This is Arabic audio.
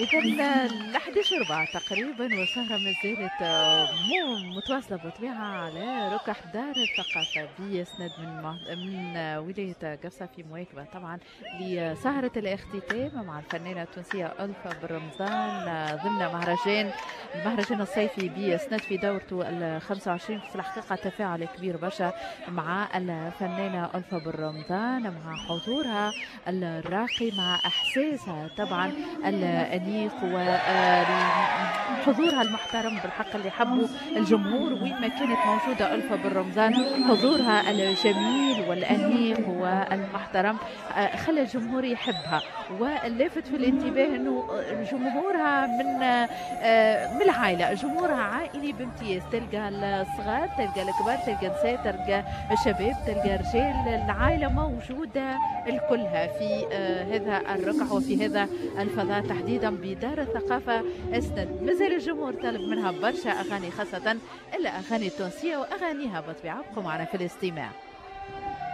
إذا ال11:04 تقريبا والسهرة ما زالت مو متواصلة بالطبيعة على ركح دار الثقافة بيسند من ولاية قفصة في مواكبة طبعا لسهرة الاختتام مع الفنانة التونسية ألفا بالرمضان ضمن المهرجان الصيفي بيسند في دورته ال25. في الحقيقة تفاعل كبير برشا مع الفنانة ألفا بالرمضان مع حضورها الراقي مع إحساسها طبعا الأنيق وحضورها المحترم بالحق اللي حبوا الجمهور وين ما كانت موجودة ألفا بالرمضان. حضورها الجميل والأنيق والمحترم خلى الجمهور يحبها. واللافت في الانتباه أنه جمهورها من العائلة، جمهورها عائلي بامتياز، تلقى الصغار تلقى الكبار تلقى النساء تلقى الشباب تلقى الرجال، العائلة موجودة الكلها في هذا الركع وفي هذا الفضاء تحديدا بدار الثقافة أسند. مازال الجمهور طلب منها برشا أغاني خاصة إلا أغاني تونسية وأغانيها بالطبيعة. ابقوا معنا في الاستماع.